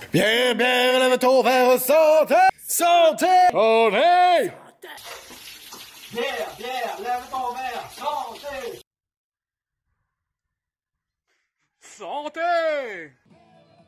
Bien, bien, lève ton verre, santé! Santé! Santé! Bière, bière, lève ton verre, santé! Santé!